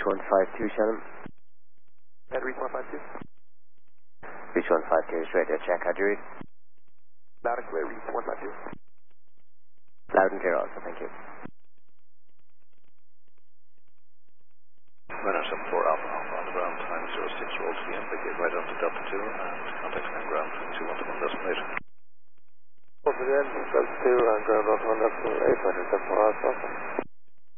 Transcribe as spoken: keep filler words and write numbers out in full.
one five two, Shannon. And reach one five two. Reach one five two is radio check. How'd you read? Loud and clear, reach one five two. Loud and clear also, thank you. Runner seven four Alpha Alpha on the ground, time zero six, roll to the end, vacate right onto Delta two, and contact time ground two one to one decimal eight. Roll to the end, Delta two, and ground on one decimal eight, runner seven four Alpha Alpha.